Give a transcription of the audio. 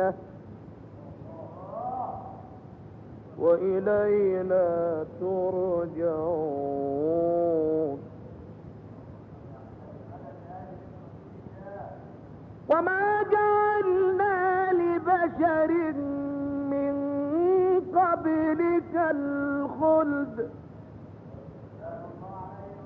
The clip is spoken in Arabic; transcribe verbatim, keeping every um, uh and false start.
الجنة وإلينا ترجعون. وما جعلنا لبشر من قبلك الخلد